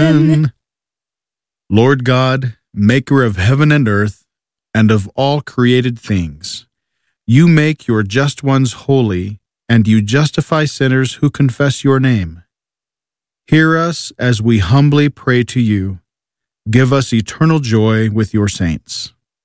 Amen. Lord God, maker of heaven and earth, and of all created things, you make your just ones holy, and you justify sinners who confess your name. Hear us as we humbly pray to you. Give us eternal joy with your saints.